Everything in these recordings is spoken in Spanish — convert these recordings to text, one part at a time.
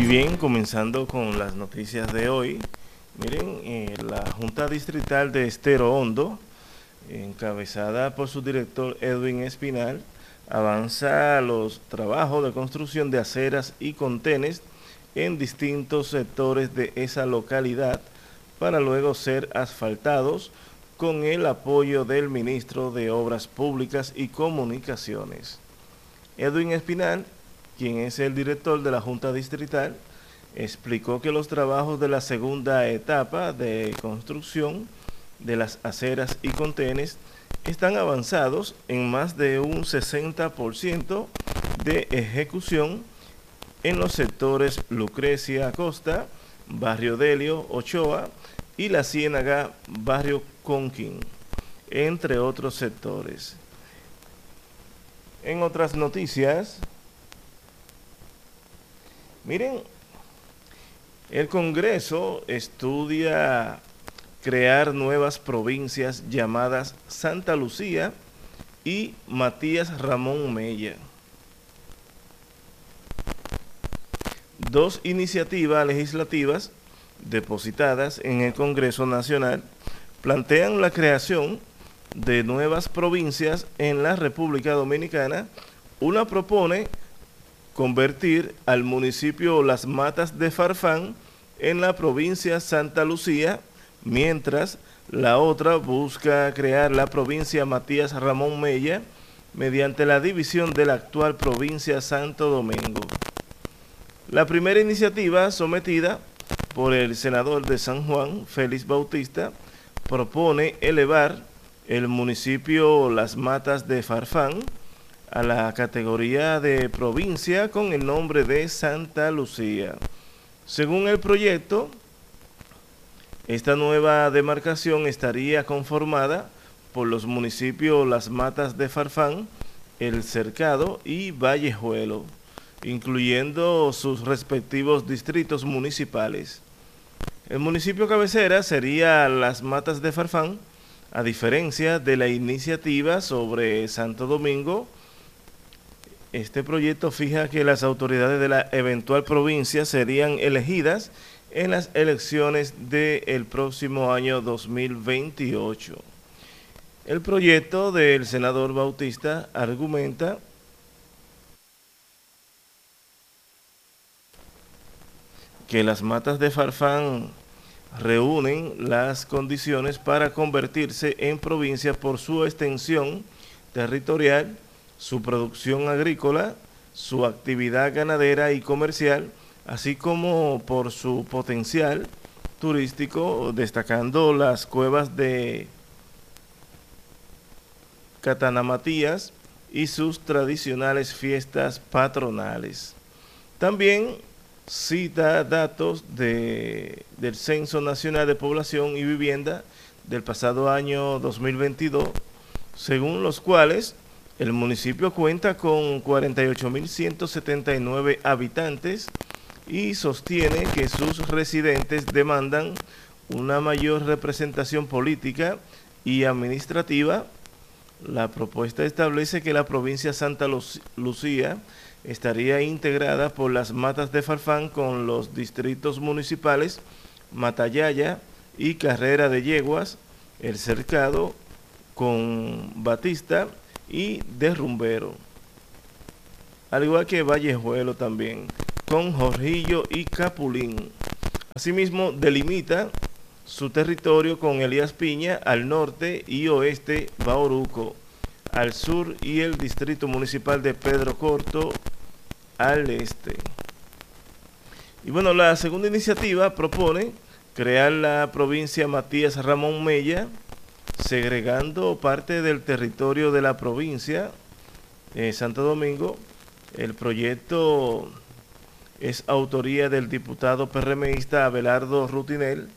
bien, comenzando con las noticias de hoy. Miren, la Junta Distrital de Estero Hondo, encabezada por su director Edwin Espinal, avanza los trabajos de construcción de aceras y contenes en distintos sectores de esa localidad para luego ser asfaltados con el apoyo del ministro de Obras Públicas y Comunicaciones. Edwin Espinal, quien es el director de la Junta Distrital, explicó que los trabajos de la segunda etapa de construcción de las aceras y contenes están avanzados en más de un 60% de ejecución en los sectores Lucrecia Acosta, Barrio Delio, Ochoa y La Ciénaga, Barrio Conquín, entre otros sectores. En otras noticias, miren, el Congreso estudia crear nuevas provincias llamadas Santa Lucía y Matías Ramón Mella. Dos iniciativas legislativas depositadas en el Congreso Nacional plantean la creación de nuevas provincias en la República Dominicana. Una propone convertir al municipio Las Matas de Farfán en la provincia Santa Lucía, mientras la otra busca crear la provincia Matías Ramón Mella mediante la división de la actual provincia Santo Domingo. La primera iniciativa, sometida por el senador de San Juan, Félix Bautista, propone elevar el municipio Las Matas de Farfán a la categoría de provincia con el nombre de Santa Lucía. Según el proyecto, esta nueva demarcación estaría conformada por los municipios Las Matas de Farfán, El Cercado y Vallejuelo, incluyendo sus respectivos distritos municipales. El municipio cabecera sería Las Matas de Farfán, a diferencia de la iniciativa sobre Santo Domingo. Este proyecto fija que las autoridades de la eventual provincia serían elegidas en las elecciones del próximo año 2028. El proyecto del senador Bautista argumenta que Las Matas de Farfán reúnen las condiciones para convertirse en provincia por su extensión territorial, su producción agrícola, su actividad ganadera y comercial, así como por su potencial turístico, destacando las cuevas de Catanamatías y sus tradicionales fiestas patronales. También cita datos del Censo Nacional de Población y Vivienda del pasado año 2022, según los cuales el municipio cuenta con 48.179 habitantes y sostiene que sus residentes demandan una mayor representación política y administrativa. La propuesta establece que la provincia Santa Lucía estaría integrada por Las Matas de Farfán con los distritos municipales Matallaya y Carrera de Yeguas, El Cercado con Batista y Derrumbero, al igual que Vallejuelo también, con Jorjillo y Capulín. Asimismo, delimita su territorio con Elías Piña al norte y oeste, Bauruco al sur y el distrito municipal de Pedro Corto al este. Y bueno, la segunda iniciativa propone crear la provincia Matías Ramón Mella, segregando parte del territorio de la provincia Santo Domingo. El proyecto es autoría del diputado PRMista Abelardo Rutinel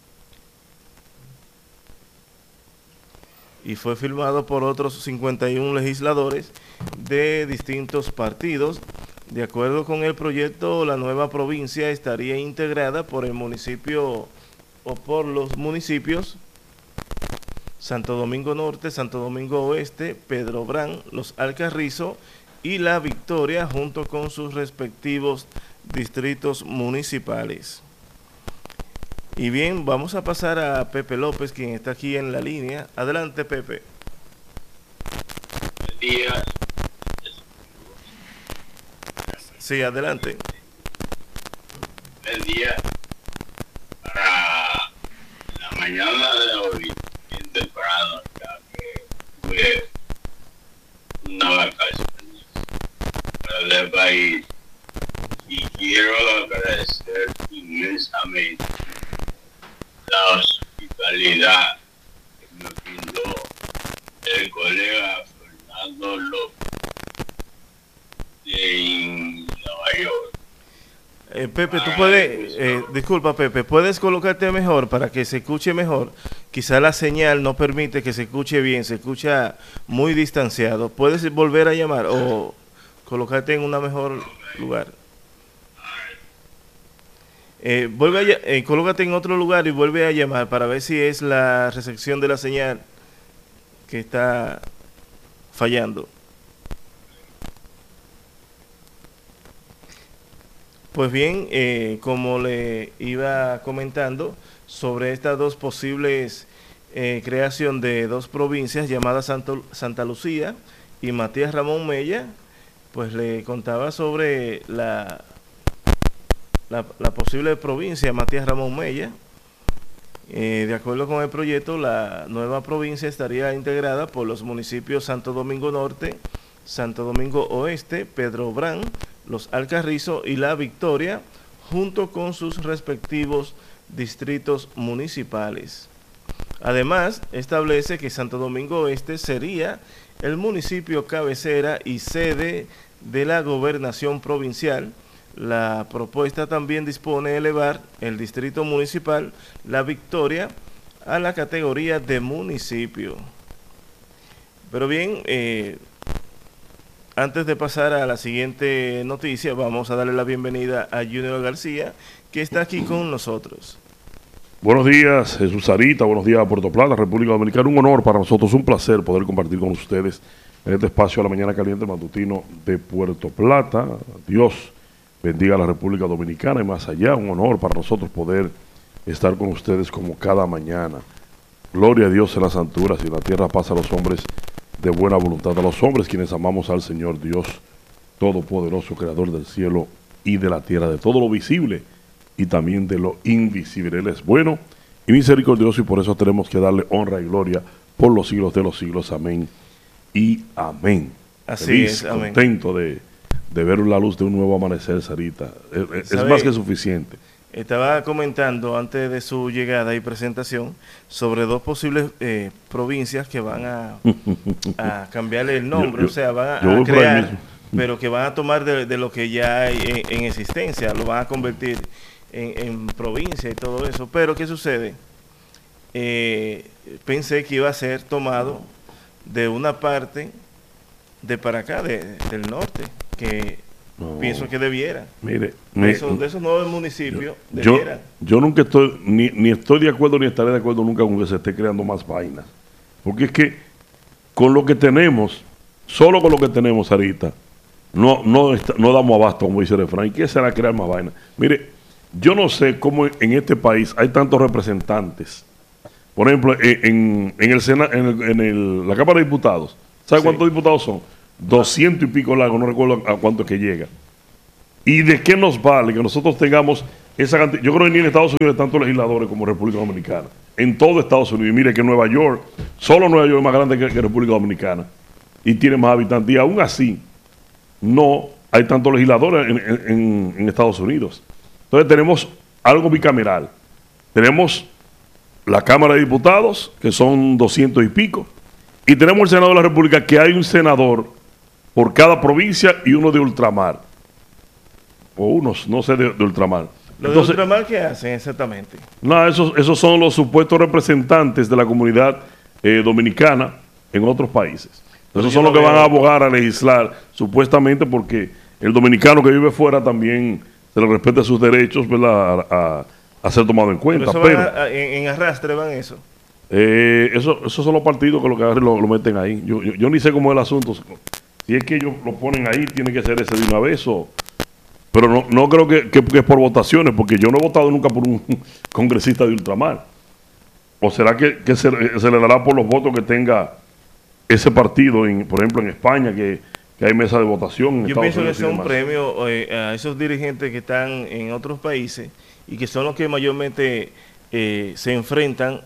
y fue firmado por otros 51 legisladores de distintos partidos. De acuerdo con el proyecto, la nueva provincia estaría integrada por el municipio o por los municipios Santo Domingo Norte, Santo Domingo Oeste, Pedro Brán, Los Alcarrizos y La Victoria, junto con sus respectivos distritos municipales. Y bien, vamos a pasar a Pepe López, quien está aquí en la línea. Adelante, Pepe. Buen día. Sí, adelante. Buen día. Para la mañana de hoy, bien temprano, ya que tuve una vacación para el país y quiero agradecer inmensamente la hospitalidad que me brindó el colega Fernando López de Nueva York. Pepe, tú puedes, disculpa Pepe, puedes colocarte mejor para que se escuche mejor. Quizá la señal no permite que se escuche bien, se escucha muy distanciado. ¿Puedes volver a llamar o colocarte en un mejor lugar? Colócate en otro lugar y vuelve a llamar para ver si es la recepción de la señal que está fallando. Pues bien, como le iba comentando sobre estas dos posibles creación de dos provincias llamadas Santa Lucía y Matías Ramón Mella, pues le contaba sobre la posible provincia Matías Ramón Mella. De acuerdo con el proyecto, la nueva provincia estaría integrada por los municipios Santo Domingo Norte, Santo Domingo Oeste, Pedro Brán, Los Alcarrizos y La Victoria, junto con sus respectivos distritos municipales. Además, establece que Santo Domingo Oeste sería el municipio cabecera y sede de la gobernación provincial. La propuesta también dispone elevar el distrito municipal La Victoria a la categoría de municipio. Pero bien, antes de pasar a la siguiente noticia, vamos a darle la bienvenida a Junior García, que está aquí con nosotros. Buenos días, Jesús Sarita, buenos días a Puerto Plata, República Dominicana. Un honor para nosotros, un placer poder compartir con ustedes en este espacio a la mañana caliente matutino de Puerto Plata. Dios bendiga a la República Dominicana y más allá, un honor para nosotros poder estar con ustedes como cada mañana. Gloria a Dios en las alturas y en la tierra paz a los hombres de buena voluntad, a los hombres quienes amamos al Señor Dios Todopoderoso, Creador del cielo y de la tierra, de todo lo visible y también de lo invisible. Él es bueno y misericordioso y por eso tenemos que darle honra y gloria por los siglos de los siglos. Amén y amén. Así Feliz, es, amén. Contento de ver la luz de un nuevo amanecer, Sarita. Es más que suficiente. Estaba comentando antes de su llegada y presentación sobre dos posibles provincias que van a cambiarle el nombre, o sea, van a crear, pero que van a tomar de lo que ya hay en existencia, lo van a convertir en provincia y todo eso. Pero ¿qué sucede? Pensé que iba a ser tomado de una parte de para acá, del norte, que pienso que debiera. Mire, de esos nuevos municipios debiera. Yo nunca estoy, ni estoy de acuerdo, ni estaré de acuerdo nunca con que se esté creando más vainas. Porque es que con lo que tenemos, solo con lo que tenemos ahorita, no damos abasto, como dice el refrán. ¿Y qué será crear más vainas? Mire, yo no sé cómo en este país hay tantos representantes. Por ejemplo, en la Cámara de Diputados, ¿sabe cuántos diputados son? 200 y pico largos, no recuerdo a cuánto es que llega. ¿Y de qué nos vale que nosotros tengamos esa cantidad? Yo creo que ni en Estados Unidos hay tantos legisladores como República Dominicana. En todo Estados Unidos. Y mire que Nueva York, solo Nueva York es más grande que República Dominicana. Y tiene más habitantes. Y aún así, no hay tantos legisladores en Estados Unidos. Entonces tenemos algo bicameral. Tenemos la Cámara de Diputados, que son 200 y pico. Y tenemos el Senado de la República, que hay un senador por cada provincia y uno de ultramar. O unos, no sé, de ultramar. ¿Los de ultramar qué hacen exactamente? No, esos son los supuestos representantes de la comunidad dominicana en otros países. Esos son los que van a abogar a legislar, supuestamente porque el dominicano que vive fuera también se le respeta sus derechos, ¿verdad? A ser tomado en cuenta. Pero en arrastre van eso. Esos son los partidos que lo meten ahí. Yo ni sé cómo es el asunto. Si es que ellos lo ponen ahí, tiene que ser ese de una vez o Pero no creo que es por votaciones, porque yo no he votado nunca por un congresista de ultramar. ¿O será que se le dará por los votos que tenga ese partido, por ejemplo, en España, que hay mesa de votación? En Yo pienso que Unidos es un premio a esos dirigentes que están en otros países y que son los que mayormente se enfrentan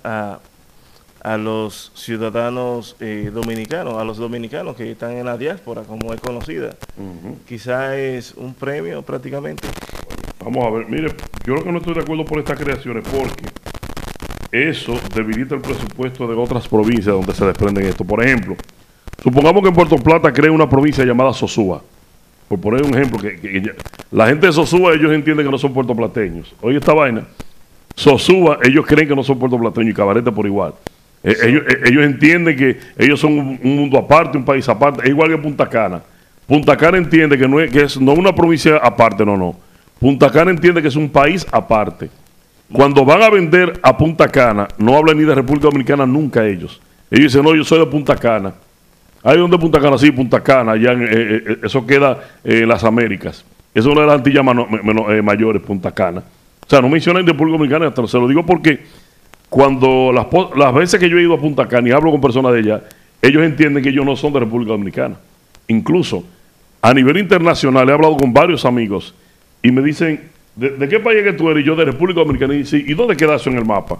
a los ciudadanos dominicanos, a los dominicanos que están en la diáspora, como es conocida. Quizá es un premio prácticamente. Vamos a ver, mire, yo creo que no estoy de acuerdo por estas creaciones, porque eso debilita el presupuesto de otras provincias donde se desprenden esto. Por ejemplo, supongamos que en Puerto Plata cree una provincia llamada Sosúa. Por poner un ejemplo, que la gente de Sosúa, ellos entienden que no son puertoplateños. Oye, esta vaina, Sosúa, ellos creen que no son puertoplateños, y Cabarete por igual. Ellos entienden que ellos son un mundo aparte, un país aparte, es igual que Punta Cana. Punta Cana entiende que no es una provincia aparte, no. Punta Cana entiende que es un país aparte. Cuando van a vender a Punta Cana, no hablan ni de República Dominicana nunca ellos. Ellos dicen, no, yo soy de Punta Cana. ¿Hay dónde Punta Cana? Sí, Punta Cana, allá eso queda en las Américas. Eso es una de las Antillas mayores, Punta Cana. O sea, no mencionan República Dominicana, se lo digo porque cuando las veces que yo he ido a Punta Cana y hablo con personas de allá, ellos entienden que ellos no son de República Dominicana. Incluso, a nivel internacional, he hablado con varios amigos y me dicen, ¿de qué país es que tú eres? Y yo, de República Dominicana. Y dice, ¿y dónde queda eso en el mapa?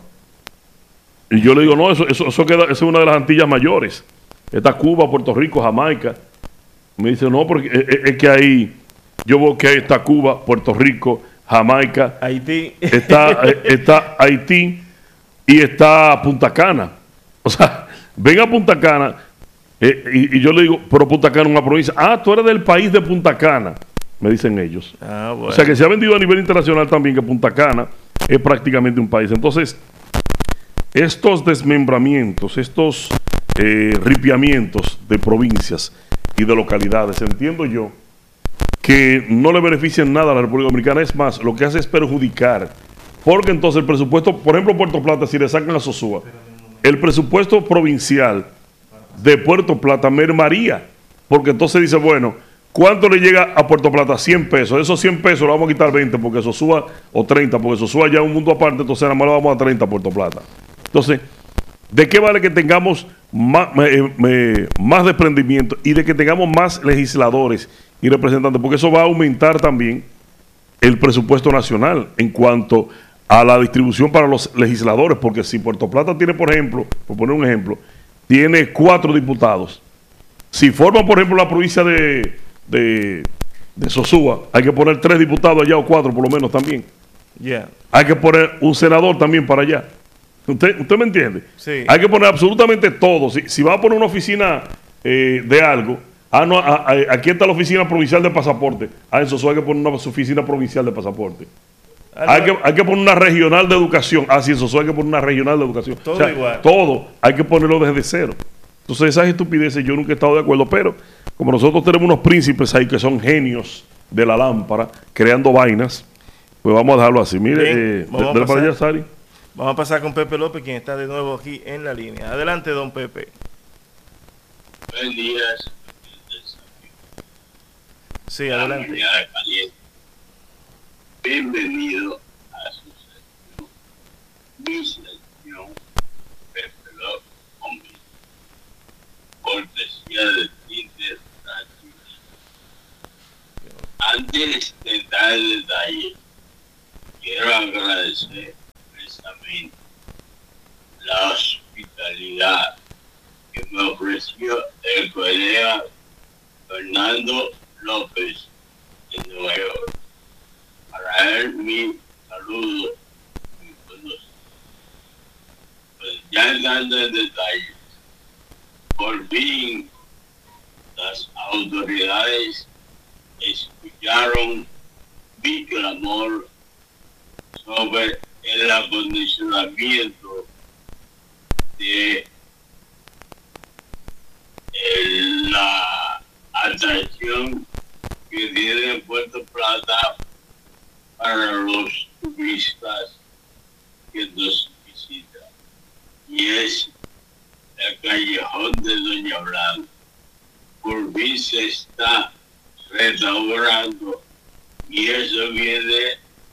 Y yo le digo, no, eso queda, esa es una de las Antillas mayores. Está Cuba, Puerto Rico, Jamaica. Me dice, no, porque es que ahí, yo veo que ahí está Cuba, Puerto Rico, Jamaica, Haití. Está Haití y está Punta Cana. O sea, ven a Punta Cana y yo le digo, pero Punta Cana es una provincia. Ah, tú eres del país de Punta Cana, me dicen ellos. Ah, bueno. O sea, que se ha vendido a nivel internacional también que Punta Cana es prácticamente un país. Entonces, estos desmembramientos, estos ripiamientos de provincias y de localidades, entiendo yo que no le benefician nada a la República Dominicana. Es más, lo que hace es perjudicar, porque entonces el presupuesto, por ejemplo, Puerto Plata, si le sacan a Sosúa, el presupuesto provincial de Puerto Plata mermaría, porque entonces dice, bueno, ¿cuánto le llega a Puerto Plata? 100 pesos. De esos 100 pesos le vamos a quitar 20 porque Sosúa, o 30, porque Sosúa ya es un mundo aparte, entonces nada más le vamos a 30 a Puerto Plata. Entonces, ¿de qué vale que tengamos más desprendimiento y de que tengamos más legisladores y representantes? Porque eso va a aumentar también el presupuesto nacional en cuanto a la distribución para los legisladores, porque si Puerto Plata tiene, por ejemplo, por poner un ejemplo, tiene 4 diputados. Si forman, por ejemplo, la provincia de Sosúa, hay que poner 3 diputados allá o 4 por lo menos también. Hay que poner un senador también para allá. ¿Usted me entiende? Sí. Hay que poner absolutamente todo. Si va a poner una oficina de algo, aquí está la oficina provincial de pasaporte. En Sosúa hay que poner una oficina provincial de pasaporte. Hay que poner una regional de educación. Sí, en Sosúa hay que poner una regional de educación. Todo igual. Todo hay que ponerlo desde cero. Entonces esas estupideces yo nunca he estado de acuerdo, pero como nosotros tenemos unos príncipes ahí que son genios de la lámpara, creando vainas, pues vamos a dejarlo así. Mire, Bien, para allá, Sari. Vamos a pasar con Pepe López, quien está de nuevo aquí en la línea. Adelante, don Pepe. Buenos días. Sí, adelante. Bienvenido a su sección. Mi sección, Pepe López conmigo. Cortesía de Twitter. Antes de dar el detalle, quiero agradecer precisamente la hospitalidad que me ofreció el colega Fernando López de Nueva York. Para él, mi saludo, mi conocimiento. Pues ya entrando en detalles, por fin las autoridades escucharon mi clamor sobre el acondicionamiento de la atracción que tiene Puerto Plata para los turistas que nos visitan, y es el Callejón de Doña Blanca. Por fin se está restaurando y es eso viene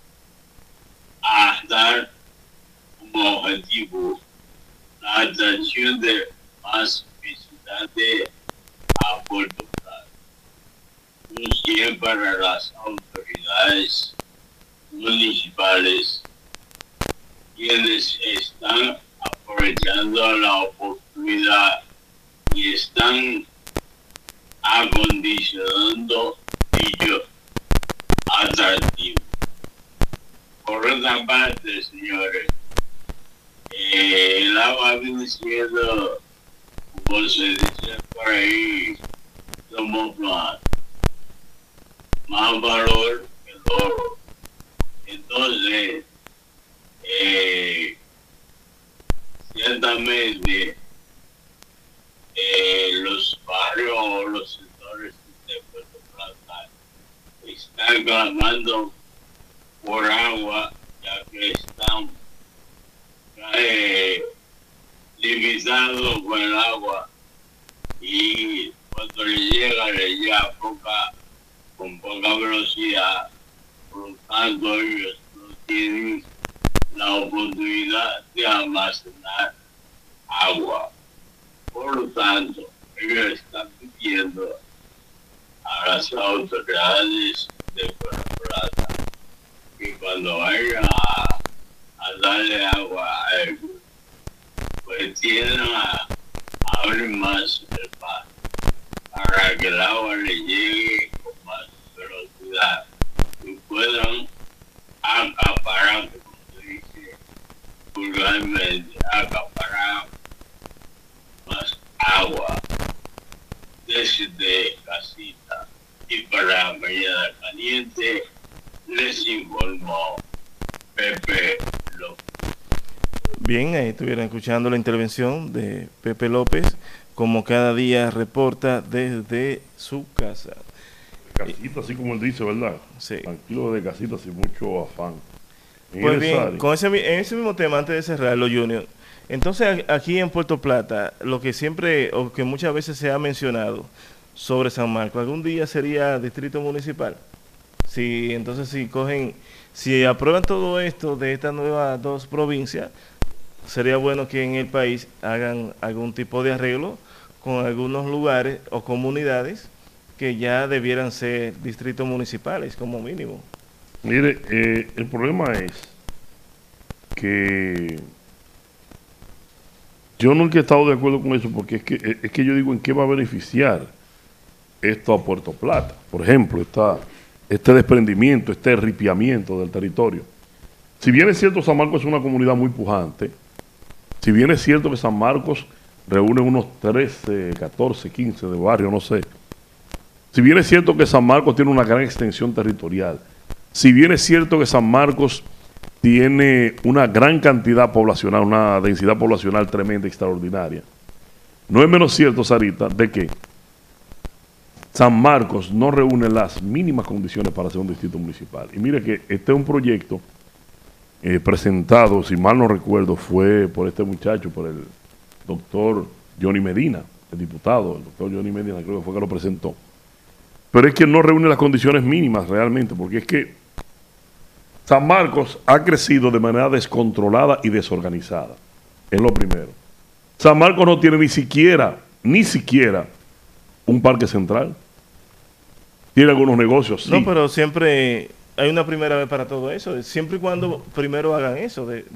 a dar como objetivo la atracción de más visitantes a Puerto Plata. Un 100 para las autoridades municipales, quienes están aprovechando la oportunidad y están acondicionando dicho atractivo. Por otra parte, señores, el agua viene siendo, como se dice por ahí, somos más valor que el oro. Entonces, ciertamente, los barrios o los sectores de Puerto Plata están clamando por agua, ya que están limitados con el agua, y cuando le llega con poca velocidad. Por lo tanto, ellos no tienen la oportunidad de almacenar agua. Por lo tanto, ellos están pidiendo a las autoridades de Puerto Plata que cuando vayan a darle agua a ellos, pues tienen a abrir más el paso para que el agua le llegue con más velocidad y puedan acaparar, como se dice vulgarmente, acaparar más agua desde casita. Y para Mañana Caliente les informó Pepe López. Bien, ahí estuvieron escuchando la intervención de Pepe López, como cada día reporta desde su casa. Casita, así como él dice, ¿verdad? Sí. Tranquilo de casita, sin mucho afán. Pues bien, en ese mismo tema, antes de cerrarlo, Junior, entonces aquí en Puerto Plata, lo que siempre, o que muchas veces se ha mencionado sobre San Marcos, ¿algún día sería distrito municipal? Sí, entonces si aprueban todo esto de estas nuevas dos provincias, sería bueno que en el país hagan algún tipo de arreglo con algunos lugares o comunidades que ya debieran ser distritos municipales como mínimo. Mire, el problema es que yo nunca he estado de acuerdo con eso, porque es que yo digo, ¿en qué va a beneficiar esto a Puerto Plata? Por ejemplo, este desprendimiento, este ripiamiento del territorio. Si bien es cierto, San Marcos es una comunidad muy pujante, si bien es cierto que San Marcos reúne unos 13, 14, 15 de barrio, no sé. Si bien es cierto que San Marcos tiene una gran extensión territorial, si bien es cierto que San Marcos tiene una gran cantidad poblacional, una densidad poblacional tremenda, extraordinaria, no es menos cierto, Sarita, de que San Marcos no reúne las mínimas condiciones para ser un distrito municipal. Y mire que este es un proyecto presentado, si mal no recuerdo, fue por este muchacho, por el doctor Johnny Medina, el diputado, el doctor Johnny Medina, creo que fue que lo presentó. Pero es que no reúne las condiciones mínimas realmente, porque es que San Marcos ha crecido de manera descontrolada y desorganizada. Es lo primero. San Marcos no tiene ni siquiera un parque central. Tiene algunos negocios, sí. No, pero siempre hay una primera vez para todo eso, siempre y cuando primero hagan eso,